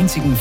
einzigen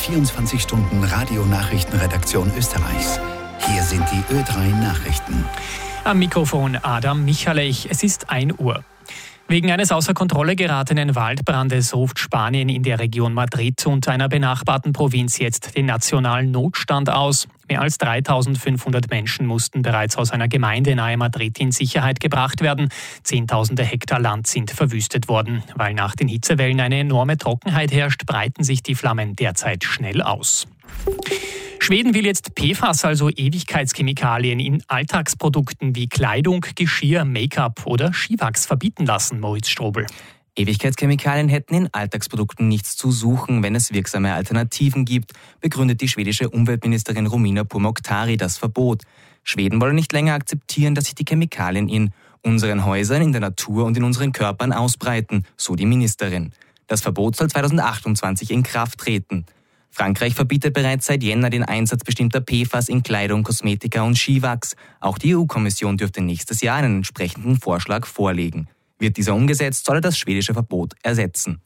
24-Stunden-Radio-Nachrichtenredaktion Österreichs. Hier sind die Ö3 Nachrichten. Am Mikrofon Adam Michalech. Es ist 1 Uhr. Wegen eines außer Kontrolle geratenen Waldbrandes ruft Spanien in der Region Madrid und einer benachbarten Provinz jetzt den nationalen Notstand aus. Mehr als 3.500 Menschen mussten bereits aus einer Gemeinde nahe Madrid in Sicherheit gebracht werden. Zehntausende Hektar Land sind verwüstet worden. Weil nach den Hitzewellen eine enorme Trockenheit herrscht, breiten sich die Flammen derzeit schnell aus. Schweden will jetzt PFAS, also Ewigkeitschemikalien, in Alltagsprodukten wie Kleidung, Geschirr, Make-up oder Skiwachs verbieten lassen, Moritz Strobel. Ewigkeitschemikalien hätten in Alltagsprodukten nichts zu suchen, wenn es wirksame Alternativen gibt, begründet die schwedische Umweltministerin Romina Pourmokhtari das Verbot. Schweden wolle nicht länger akzeptieren, dass sich die Chemikalien in unseren Häusern, in der Natur und in unseren Körpern ausbreiten, so die Ministerin. Das Verbot soll 2028 in Kraft treten. Frankreich verbietet bereits seit Jänner den Einsatz bestimmter PFAS in Kleidung, Kosmetika und Skiwachs. Auch die EU-Kommission dürfte nächstes Jahr einen entsprechenden Vorschlag vorlegen. Wird dieser umgesetzt, soll er das schwedische Verbot ersetzen.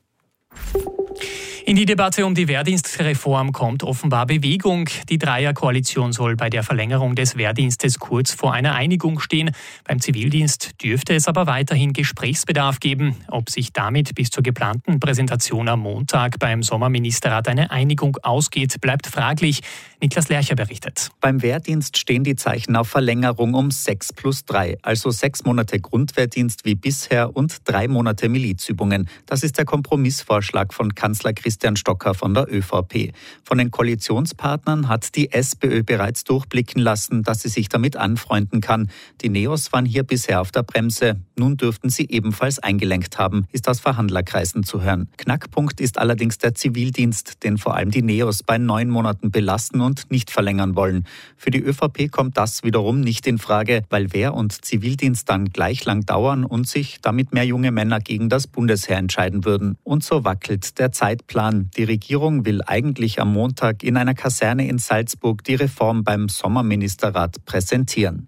In die Debatte um die Wehrdienstreform kommt offenbar Bewegung. Die Dreierkoalition soll bei der Verlängerung des Wehrdienstes kurz vor einer Einigung stehen. Beim Zivildienst dürfte es aber weiterhin Gesprächsbedarf geben. Ob sich damit bis zur geplanten Präsentation am Montag beim Sommerministerrat eine Einigung ausgeht, bleibt fraglich. Niklas Lercher berichtet. Beim Wehrdienst stehen die Zeichen auf Verlängerung um 6+3, also 6 Monate Grundwehrdienst wie bisher und 3 Monate Milizübungen. Das ist der Kompromissvorschlag von Kanzler Christian Stocker von der ÖVP. Von den Koalitionspartnern hat die SPÖ bereits durchblicken lassen, dass sie sich damit anfreunden kann. Die Neos waren hier bisher auf der Bremse. Nun dürften sie ebenfalls eingelenkt haben, ist aus Verhandlerkreisen zu hören. Knackpunkt ist allerdings der Zivildienst, den vor allem die Neos bei 9 Monaten belasten und nicht verlängern wollen. Für die ÖVP kommt das wiederum nicht in Frage, weil Wehr- und Zivildienst dann gleich lang dauern und sich damit mehr junge Männer gegen das Bundesheer entscheiden würden. Und so wackelt der Zeitplan. Die Regierung will eigentlich am Montag in einer Kaserne in Salzburg die Reform beim Sommerministerrat präsentieren.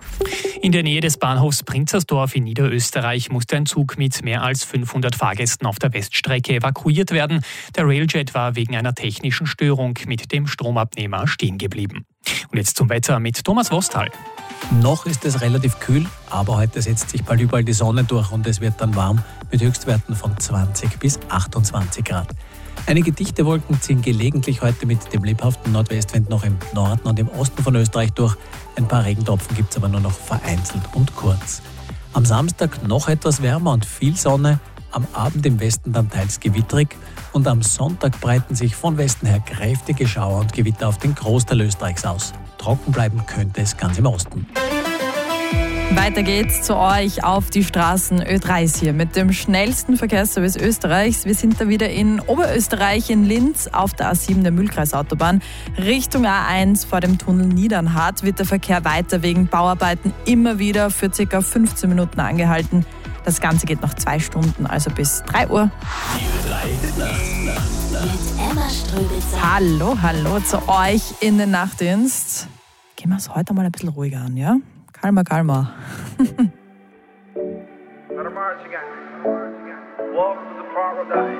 In der Nähe des Bahnhofs Prinzersdorf in Niederösterreich musste ein Zug mit mehr als 500 Fahrgästen auf der Weststrecke evakuiert werden. Der Railjet war wegen einer technischen Störung mit dem Stromabnehmer stehen geblieben. Und jetzt zum Wetter mit Thomas Wostal. Noch ist es relativ kühl, aber heute setzt sich bald überall die Sonne durch und es wird dann warm mit Höchstwerten von 20 bis 28 Grad. Einige dichte Wolken ziehen gelegentlich heute mit dem lebhaften Nordwestwind noch im Norden und im Osten von Österreich durch. Ein paar Regentropfen gibt es aber nur noch vereinzelt und kurz. Am Samstag noch etwas wärmer und viel Sonne, am Abend im Westen dann teils gewitterig und am Sonntag breiten sich von Westen her kräftige Schauer und Gewitter auf den Großteil Österreichs aus. Trocken bleiben könnte es ganz im Osten. Weiter geht's zu euch auf die Straßen. Ö3 ist hier mit dem schnellsten Verkehrsservice Österreichs. Wir sind da wieder in Oberösterreich, in Linz, auf der A7 der Mühlkreisautobahn. Richtung A1 vor dem Tunnel Niedernhart wird der Verkehr weiter wegen Bauarbeiten immer wieder für ca. 15 Minuten angehalten. Das Ganze geht noch 2 Stunden, also bis 3 Uhr. Hallo zu euch in den Nachtdienst. Gehen wir es heute mal ein bisschen ruhiger an, ja? Calma.